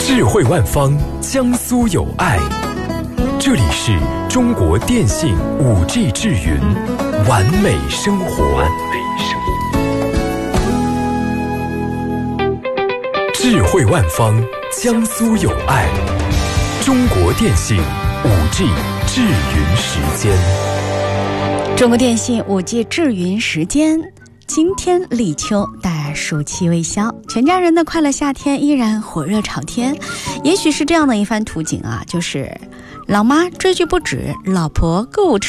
智慧万方，江苏有爱。这里是中国电信5G 智云，完美生活。智慧万方，江苏有爱。中国电信5G 智云时间。 中国电信5G 智云时间。今天立秋，大暑气未消，全家人的快乐夏天依然火热朝天。也许是这样的一番图景啊，就是老妈追剧不止，老婆购物车